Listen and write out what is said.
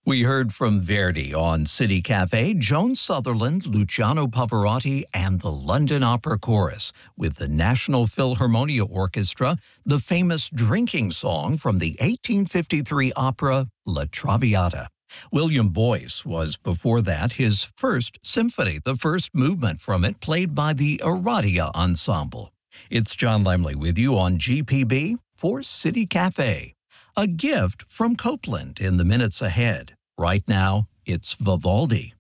We heard from Verdi on City Cafe, Joan Sutherland, Luciano Pavarotti, and the London Opera Chorus with the National Philharmonia Orchestra, the famous drinking song from the 1853 opera La Traviata. William Boyce was before that his first symphony, the first movement from it played by the Aradia Ensemble. It's John Lemley with you on GPB for City Cafe. A gift from Copeland in the minutes ahead. Right now, it's Vivaldi.